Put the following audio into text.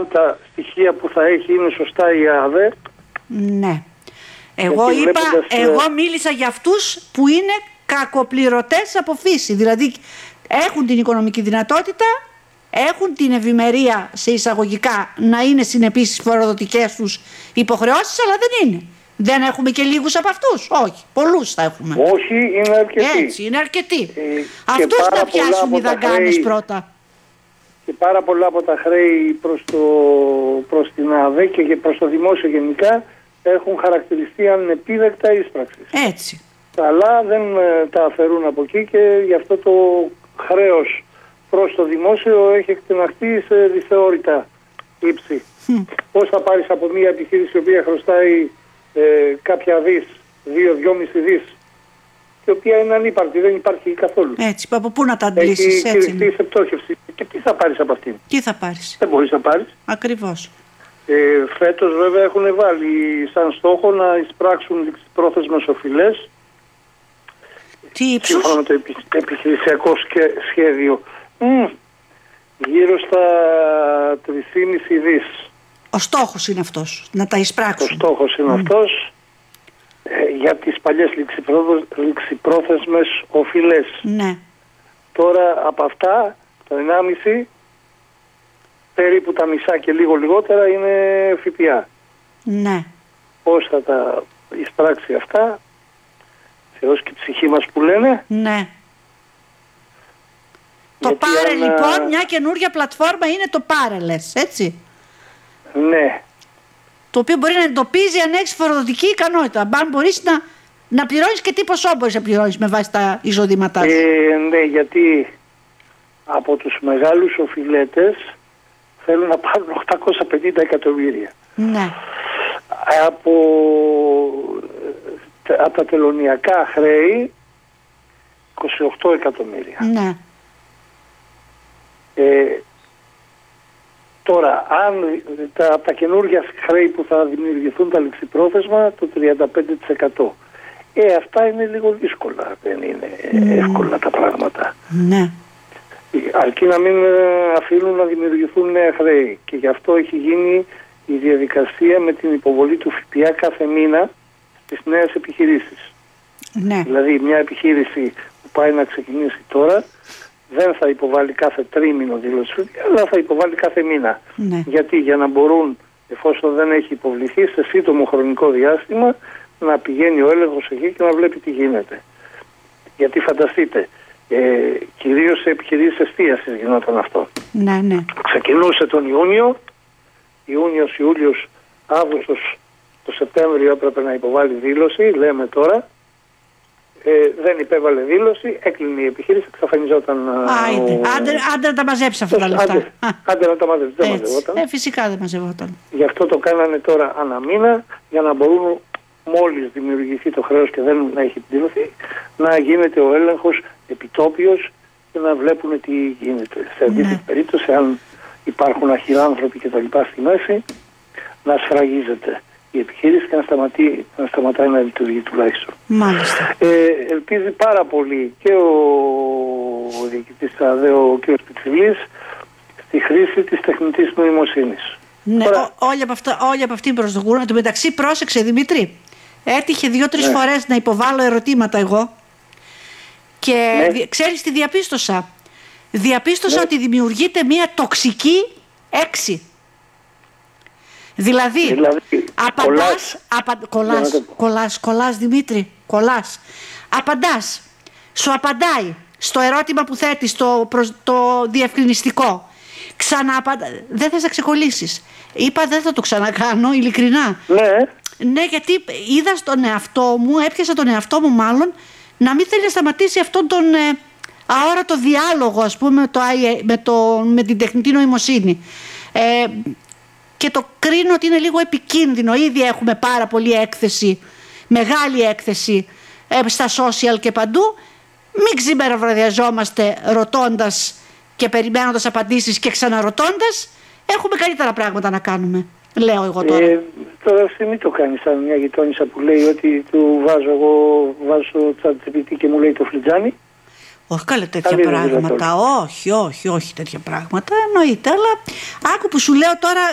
αν τα στοιχεία που θα έχει είναι σωστά η ΑΔΕ. Ναι. Εγώ μίλησα για αυτούς που είναι κακοπληρωτές από φύση. Δηλαδή έχουν την οικονομική δυνατότητα, έχουν την ευημερία σε εισαγωγικά να είναι συνεπείς στις φοροδοτικές τους υποχρεώσεις, αλλά δεν είναι. Δεν έχουμε και λίγους από αυτούς. Όχι, πολλούς θα έχουμε. Όχι, είναι αρκετοί. Έτσι, είναι αρκετοί. Αυτούς να πιάσουν οι δαγκάνες πρώτα. Και πάρα πολλά από τα χρέη προς την ΑΔΕ και προς το δημόσιο γενικά έχουν χαρακτηριστεί ανεπίδεκτα ίσπραξης. Έτσι. Αλλά δεν τα αφαιρούν από εκεί και γι' αυτό το χρέος προς το δημόσιο έχει εκτεναχθεί σε δυσθεώρητα ύψη. Πώς θα πάρεις από μια επιχείρηση η οποία χρωστάει κάποια δις, 2-2,5 δις, η οποία είναι ανύπαρκτη, δεν υπάρχει καθόλου. Έτσι, από πού να τα αντλήσεις, έχει κυριστεί σε πτώχευση. Και τι θα πάρεις από αυτήν? Τι θα πάρεις? Δεν μπορείς να πάρεις. Ακριβώς. Φέτος βέβαια έχουν βάλει σαν στόχο να εισπράξουν ληξιπρόθεσμες οφειλές. Τι ύψους? Σύμφωνα με το επιχειρησιακό σχέδιο. Γύρω στα 3,5 δις. Ο στόχος είναι αυτός, να τα εισπράξουν. Ο στόχος είναι αυτός για τις παλιές ληξιπρόθεσμες οφειλές. Ναι. Τώρα από αυτά το 1,5 περίπου τα μισά και λίγο λιγότερα είναι ΦΠΑ. Ναι. Πώς θα τα εισπράξει αυτά, Θεός και η ψυχή μας που λένε. Ναι. Το πάρε λοιπόν, μια καινούργια πλατφόρμα είναι το πάρε, λες, έτσι. Ναι. Το οποίο μπορεί να εντοπίζει αν έχεις φοροδοτική ικανότητα. Αν μπορείς να πληρώνεις και τι ποσό μπορείς να πληρώνεις με βάση τα εισοδήματά σου. Ναι, γιατί από τους μεγάλους οφειλέτες θέλουν να πάρουν 850 εκατομμύρια. Ναι. Από τα τελωνιακά χρέη 28 εκατομμύρια. Ναι. Τώρα, αν τα καινούργια χρέη που θα δημιουργηθούν τα ληξιπρόθεσμα, το 35%. Αυτά είναι λίγο δύσκολα, δεν είναι εύκολα τα πράγματα. Ναι. Αρκεί να μην αφήνουν να δημιουργηθούν νέα χρέη. Και γι' αυτό έχει γίνει η διαδικασία με την υποβολή του ΦΠΑ κάθε μήνα στις νέες επιχειρήσεις. Ναι. Δηλαδή μια επιχείρηση που πάει να ξεκινήσει τώρα δεν θα υποβάλει κάθε τρίμηνο δήλωση ΦΠΑ, αλλά θα υποβάλει κάθε μήνα. Ναι. Γιατί? Για να μπορούν, εφόσον δεν έχει υποβληθεί, σε σύντομο χρονικό διάστημα να πηγαίνει ο έλεγχος εκεί και να βλέπει τι γίνεται. Γιατί φανταστείτε, κυρίως σε επιχειρήσεις εστίασης γινόταν αυτό. Ναι, ναι. Ξεκινούσε τον Ιούνιος, Ιούλιος, Αύγουστος, το Σεπτέμβριο έπρεπε να υποβάλει δήλωση, λέμε τώρα. Δεν υπέβαλε δήλωση, έκλεινε η επιχείρηση, εξαφανιζόταν. Άντε να τα μαζέψει αυτά τα λεφτά. Άντε να τα μαζέψει, δεν μαζευόταν. Φυσικά δεν μαζευόταν. Γι' αυτό το κάνανε τώρα ανά μήνα, για να μπορούν μόλις δημιουργηθεί το χρέος και δεν έχει πληρωθεί, να γίνεται ο έλεγχος επιτόπιος και να βλέπουν τι γίνεται. Σε αντίθετη περίπτωση, αν υπάρχουν αχυράνθρωποι και τα λοιπά στη μέση, να σφραγίζεται η επιχείρηση και να σταματάει να λειτουργεί τουλάχιστον. Μάλιστα. Ελπίζει πάρα πολύ και ο διοικητής της ΑΔΕ, ο κ. Πιτσιλής, στη χρήση της τεχνητής νοημοσύνης. Ναι, όλοι από αυτήν προσδοκούν. Εν τω μεταξύ, πρόσεξε Δημήτρη, έτυχε 2-3 φορές να υποβάλω ερωτήματα εγώ και ξέρεις τι διαπίστωσα? Διαπίστωσα ότι δημιουργείται μια τοξική έξι. Δηλαδή κολλάς Δημήτρη, κολλάς. Απαντάς, σου απαντάει στο ερώτημα που θέτεις, το διευκρινιστικό. Δεν θες να ξεκολλήσεις. Είπα δεν θα το ξανακάνω, ειλικρινά. Ναι, γιατί είδα στον εαυτό μου, έπιασα τον εαυτό μου μάλλον, να μην θέλει να σταματήσει αυτόν τον αόρατο διάλογο, ας πούμε, με την τεχνητή νοημοσύνη. Και το κρίνω ότι είναι λίγο επικίνδυνο. Ήδη έχουμε πάρα πολλή έκθεση, μεγάλη έκθεση στα social και παντού. Μην ξημεροβραδιαζόμαστε ρωτώντας και περιμένοντας απαντήσεις και ξαναρωτώντας. Έχουμε καλύτερα πράγματα να κάνουμε, λέω εγώ τώρα. Τώρα μην το κάνει σαν μια γειτόνισσα που λέει ότι βάζω το ChatGPT και μου λέει το φλιτζάνι. Όχι καλέ τέτοια πράγματα, όχι τέτοια πράγματα, εννοείται, αλλά άκου που σου λέω τώρα